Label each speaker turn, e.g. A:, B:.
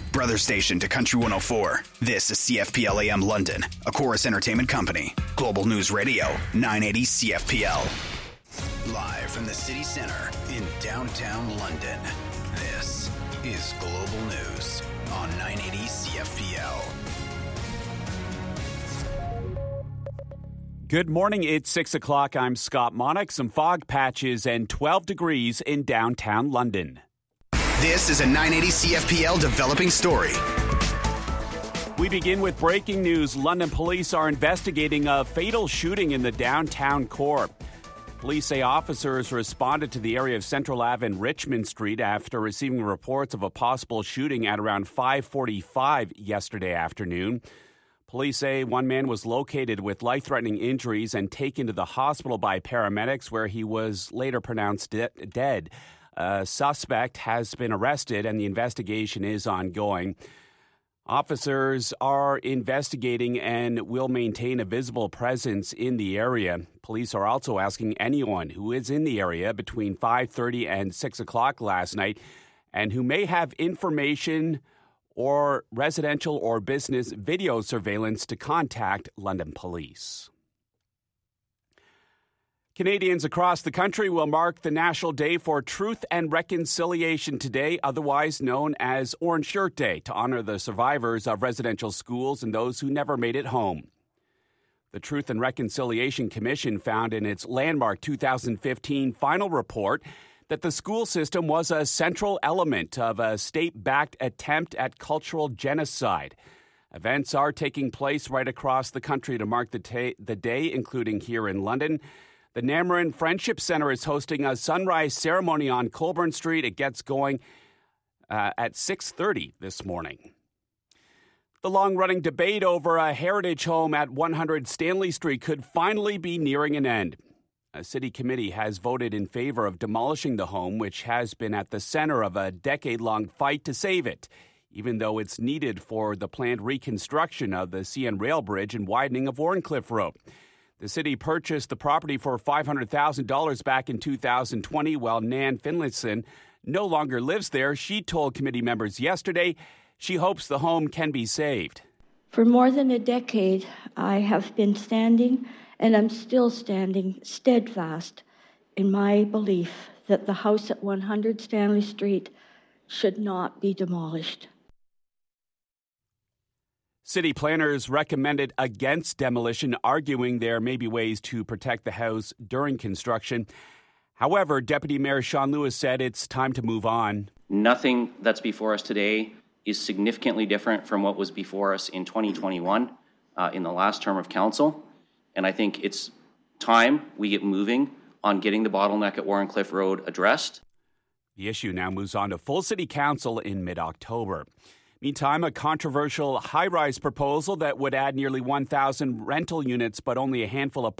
A: Brother station to Country 104. This is CFPL AM London, a Chorus Entertainment Company. Global News Radio, 980 CFPL. Live from the city center in downtown London. This is Global News on 980 CFPL.
B: Good morning, it's 6 o'clock. I'm Scott Monnick. Some fog patches and 12 degrees in downtown London.
A: This is a 980 CFPL developing story.
B: We begin with breaking news. London police are investigating a fatal shooting in the downtown core. Police say officers responded to the area of Central Ave and Richmond Street after receiving reports of a possible shooting at around 5:45 yesterday afternoon. Police say one man was located with life-threatening injuries and taken to the hospital by paramedics, where he was later pronounced dead. A suspect has been arrested and the investigation is ongoing. Officers are investigating and will maintain a visible presence in the area. Police are also asking anyone who is in the area between 5:30 and 6 o'clock last night and who may have information or residential or business video surveillance to contact London Police. Canadians across the country will mark the National Day for Truth and Reconciliation today, otherwise known as Orange Shirt Day, to honor the survivors of residential schools and those who never made it home. The Truth and Reconciliation Commission found in its landmark 2015 final report that the school system was a central element of a state-backed attempt at cultural genocide. Events are taking place right across the country to mark the day, including here in London. The Namarin Friendship Centre is hosting a sunrise ceremony on Colborne Street. It gets going at 6:30 this morning. The long-running debate over a heritage home at 100 Stanley Street could finally be nearing an end. A city committee has voted in favor of demolishing the home, which has been at the center of a decade-long fight to save it, even though it's needed for the planned reconstruction of the CN Rail Bridge and widening of Wharncliffe Road. The city purchased the property for $500,000 back in 2020, while Nan Finlayson no longer lives there. She told committee members yesterday she hopes the home can be saved.
C: For more than a decade, I have been standing, and I'm still standing, steadfast in my belief that the house at 100 Stanley Street should not be demolished.
B: City planners recommended against demolition, arguing there may be ways to protect the house during construction. However, Deputy Mayor Sean Lewis said it's time to move on.
D: Nothing that's before us today is significantly different from what was before us in 2021 in the last term of council. And I think it's time we get moving on getting the bottleneck at Wharncliffe Road addressed.
B: The issue now moves on to full city council in mid-October. Meantime, a controversial high-rise proposal that would add nearly 1,000 rental units but only a handful of